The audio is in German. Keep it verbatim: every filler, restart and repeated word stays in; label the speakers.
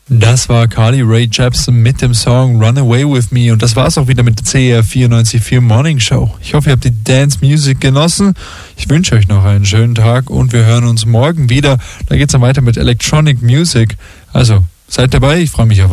Speaker 1: Das war Carly Rae Jepsen mit dem Song Run Away With Me und das war's auch wieder mit der C R vierundneunzig Komma vier Morning Show. Ich hoffe, ihr habt die Dance Music genossen. Ich wünsche euch noch einen schönen Tag und wir hören uns morgen wieder. Da geht's dann weiter mit Electronic Music. Also, seid dabei, ich freue mich auf euch.